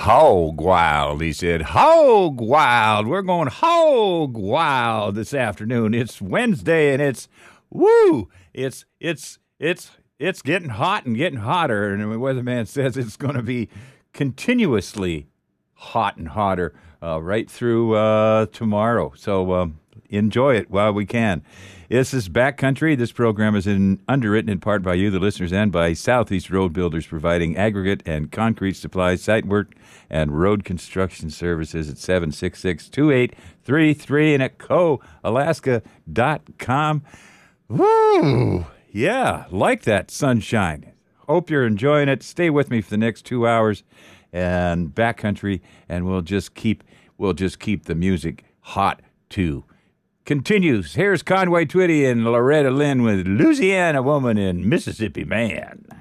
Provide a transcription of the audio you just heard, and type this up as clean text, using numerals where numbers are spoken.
hog wild, he said. Hog wild. We're going hog wild this afternoon. It's Wednesday and it's it's getting hot and getting hotter, and the weatherman says it's going to be continuously hot and hotter right through tomorrow. So enjoy it while we can. This is Backcountry. This program is underwritten in part by you, the listeners, and by Southeast Road Builders, providing aggregate and concrete supplies, site work, and road construction services at 766-2833 and at coalaska.com. Woo! Yeah, like that sunshine. Hope you're enjoying it. Stay with me for the next 2 hours and Backcountry, and we'll just keep the music hot too. Continues. Here's Conway Twitty and Loretta Lynn with Louisiana Woman and Mississippi Man.